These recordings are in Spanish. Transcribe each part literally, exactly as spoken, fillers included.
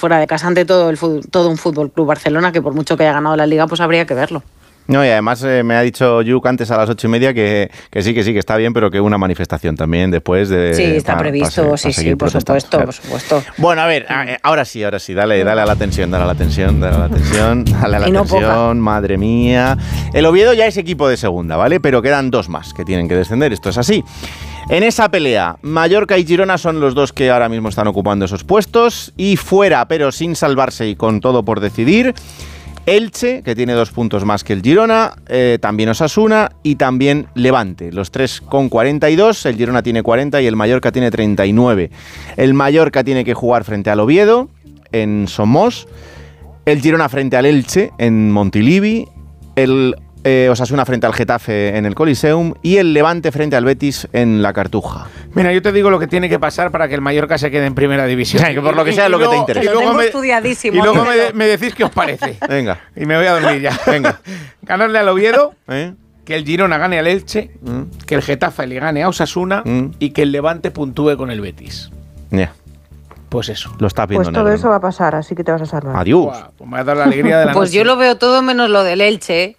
fuera de casa ante todo, el, todo un Fútbol Club Barcelona, que por mucho que haya ganado la Liga, pues habría que verlo. No, y además eh, me ha dicho Yuk antes a las ocho y media que, que sí, que sí, que está bien, pero que una manifestación también después de... Sí, está pa, previsto, pa, sí, pa sí, por supuesto, claro. por supuesto. Bueno, a ver, a, ahora sí, ahora sí, dale, dale a la tensión, dale a la tensión, dale a la tensión, dale a la no tensión, poca. Madre mía. El Oviedo ya es equipo de segunda, ¿vale? Pero quedan dos más que tienen que descender, esto es así. En esa pelea, Mallorca y Girona son los dos que ahora mismo están ocupando esos puestos, y fuera, pero sin salvarse y con todo por decidir, Elche, que tiene dos puntos más que el Girona, eh, también Osasuna y también Levante. Los tres con cuarenta y dos, el Girona tiene cuarenta y el Mallorca tiene treinta y nueve. El Mallorca tiene que jugar frente al Oviedo en Somos, el Girona frente al Elche en Montilivi, el eh, Osasuna frente al Getafe en el Coliseum y el Levante frente al Betis en la Cartuja. Mira, yo te digo lo que tiene que pasar para que el Mallorca se quede en primera división. Sí, que por lo que sea es lo que te interesa. Y luego, me, estudiadísimo, y luego me, me decís qué os parece. Venga. Y me voy a dormir ya. Venga. Ganarle al Oviedo, ¿Eh? que el Girona gane al Elche, ¿Mm? que el Getafe le gane a Osasuna ¿Mm? y que el Levante puntúe con el Betis. Ya. Yeah. Pues eso. Lo está viendo. Pues todo negro, eso ¿no? va a pasar, así que te vas a salvar. Adiós. Wow, pues me va a dar la alegría de la Pues noche. yo lo veo todo menos lo del Elche,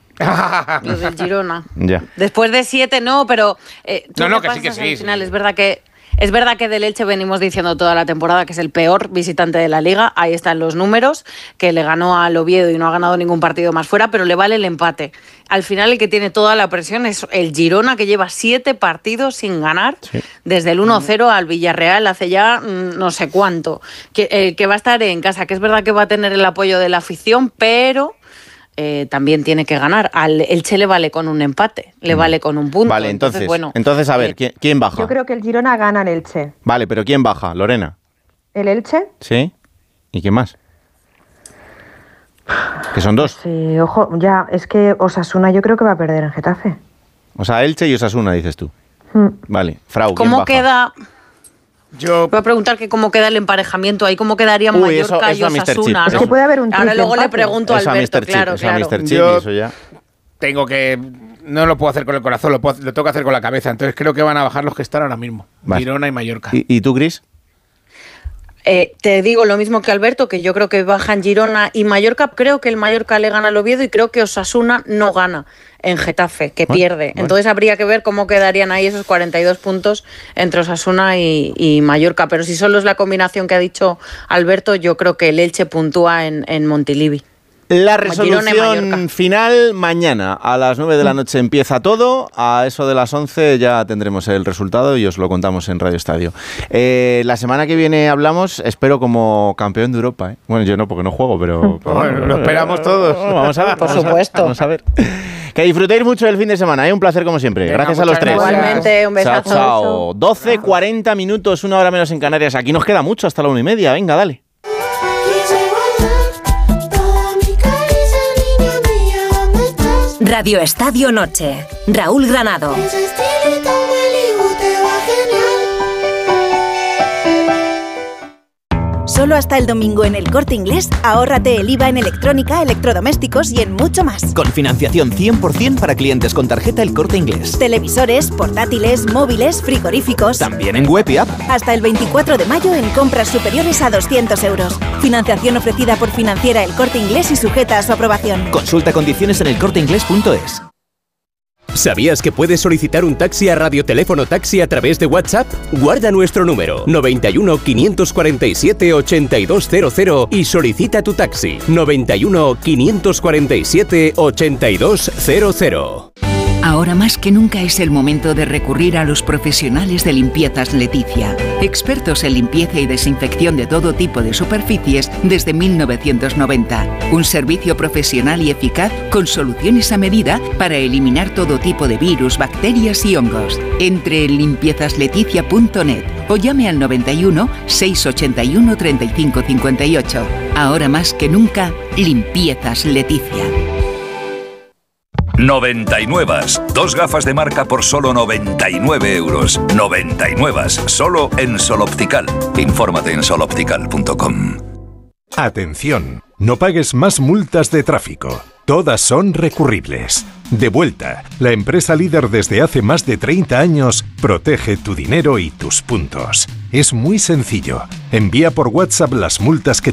lo del Girona. Ya. Después de siete, no, pero... Eh, no, no, que sí, que sí. Al final sí. es verdad que... Es verdad que del Elche venimos diciendo toda la temporada que es el peor visitante de la Liga, ahí están los números, que le ganó al Oviedo y no ha ganado ningún partido más fuera, pero le vale el empate. Al final el que tiene toda la presión es el Girona, que lleva siete partidos sin ganar, sí. desde el uno cero al Villarreal hace ya mmm, no sé cuánto, que, eh, que va a estar en casa, que es verdad que va a tener el apoyo de la afición, pero... Eh, también tiene que ganar. Al Elche le vale con un empate, le vale con un punto. Vale, entonces, entonces, bueno, entonces a ver, eh, ¿quién, ¿quién baja? Yo creo que el Girona gana el Elche. Vale, pero ¿quién baja? ¿Lorena? ¿El Elche? Sí. ¿Y quién más? Que son dos. Sí, ojo, ya, es que Osasuna yo creo que va a perder en Getafe. O sea, Elche y Osasuna, dices tú. Hmm. Vale, Frau, ¿quién ¿Cómo baja? queda...? Yo voy a preguntar que cómo queda el emparejamiento ahí, cómo quedarían Uy, eso, Mallorca eso y Osasuna, ¿no? Es que puede haber un Ahora luego empate. le pregunto a eso Alberto, a mister claro, Chip, claro. Eso a mister Chip, Yo eso ya. Tengo que... No lo puedo hacer con el corazón, lo, puedo, lo tengo que hacer con la cabeza. Entonces creo que van a bajar los que están ahora mismo. Vale. Girona y Mallorca. ¿Y, y tú, Cris? Eh, te digo lo mismo que Alberto, que yo creo que bajan Girona y Mallorca. Creo que el Mallorca le gana al Oviedo y creo que Osasuna no gana en Getafe, que bueno, pierde. Bueno. Entonces habría que ver cómo quedarían ahí esos cuarenta y dos puntos entre Osasuna y, y Mallorca. Pero si solo es la combinación que ha dicho Alberto, yo creo que el Elche puntúa en, en Montilivi. La resolución final mañana a las nueve de la noche empieza todo, a eso de las once ya tendremos el resultado y os lo contamos en Radio Estadio. Eh, la semana que viene hablamos, espero como campeón de Europa, ¿eh? Bueno, yo no porque no juego, pero... pero bueno, bueno, lo esperamos todos. Vamos a ver. Por vamos supuesto. A, vamos a ver. Que disfrutéis mucho del fin de semana, ¿eh? Un placer como siempre. Venga, gracias a los tres. Igualmente, un besazo. Chao, chao. doce cuarenta minutos, una hora menos en Canarias. Aquí nos queda mucho, hasta la una y media. Venga, dale. Radio Estadio Noche. Raúl Granado. Solo hasta el domingo en El Corte Inglés, ahórrate el I V A en electrónica, electrodomésticos y en mucho más. Con financiación cien por ciento para clientes con tarjeta El Corte Inglés. Televisores, portátiles, móviles, frigoríficos. También en web y app. Hasta el veinticuatro de mayo en compras superiores a doscientos euros. Financiación ofrecida por Financiera El Corte Inglés y sujeta a su aprobación. Consulta condiciones en elcorteinglés punto es. ¿Sabías que puedes solicitar un taxi a Radioteléfono Taxi a través de WhatsApp? Guarda nuestro número noventa y uno, quinientos cuarenta y siete, ochenta y dos cero cero y solicita tu taxi noventa y uno, quinientos cuarenta y siete, ochenta y dos cero cero. Ahora más que nunca es el momento de recurrir a los profesionales de Limpiezas Leticia, expertos en limpieza y desinfección de todo tipo de superficies desde mil novecientos noventa. Un servicio profesional y eficaz con soluciones a medida para eliminar todo tipo de virus, bacterias y hongos. Entre en limpiezas leticia punto net o llame al noventa y uno, seiscientos ochenta y uno, treinta y cinco cincuenta y ocho. Ahora más que nunca, Limpiezas Leticia. noventa y nueve. Dos gafas de marca por solo noventa y nueve euros. noventa y nueve. Solo en Sol Optical. Infórmate en sol optical punto com. Atención, no pagues más multas de tráfico. Todas son recurribles. Devuelta, la empresa líder desde hace más de treinta años, protege tu dinero y tus puntos. Es muy sencillo. Envía por WhatsApp las multas que